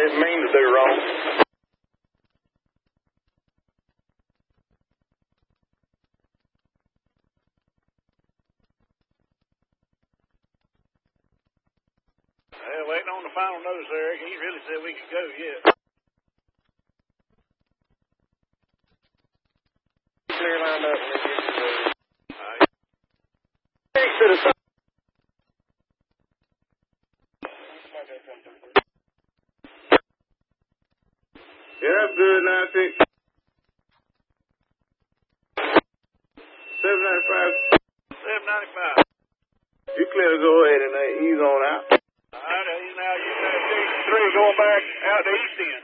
didn't mean to do wrong. Well, waiting on the final notice, Eric. He really said we could go yet. Clear lined up. Eric should have. Yeah, that's good. 96. 795. 795. You clear to go ahead and ease on out. All right, now you got 3 going back out the east end.